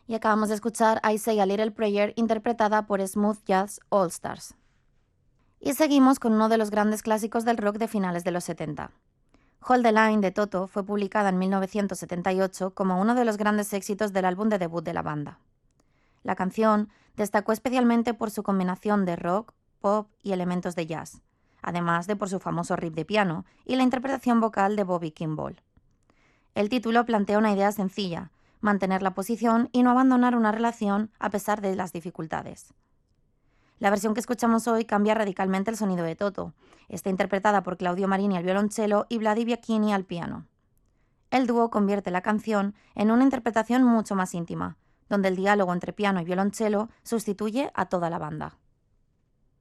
Y acabamos de escuchar I Say a Little Prayer, interpretada por Smooth Jazz All Stars. Y seguimos con uno de los grandes clásicos del rock de finales de los 70. Hold the Line de Toto fue publicada en 1978 como uno de los grandes éxitos del álbum de debut de la banda. La canción destacó especialmente por su combinación de rock, pop y elementos de jazz, además de por su famoso riff de piano y la interpretación vocal de Bobby Kimball. El título plantea una idea sencilla: mantener la posición y no abandonar una relación a pesar de las dificultades. La versión que escuchamos hoy cambia radicalmente el sonido de Toto. Está interpretada por Claudio Marini al violonchelo y Vladi Bianchini al piano. El dúo convierte la canción en una interpretación mucho más íntima, donde el diálogo entre piano y violonchelo sustituye a toda la banda.